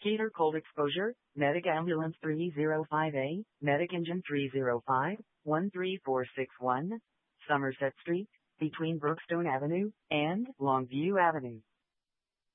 Indicator cold exposure, Medic Ambulance 305A, Medic Engine 305, 13461, Somerset Street, between Brookstone Avenue and Longview Avenue.